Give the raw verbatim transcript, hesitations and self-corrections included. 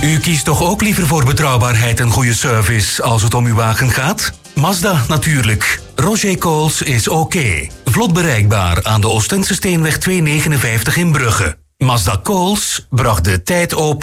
U kiest toch ook liever voor betrouwbaarheid en goede service als het om uw wagen gaat? Mazda natuurlijk. Roger Coles is oké. Vlot bereikbaar aan de Oostende Steenweg tweehonderdnegenenvijftig in Brugge. Mazda Coles bracht de tijd open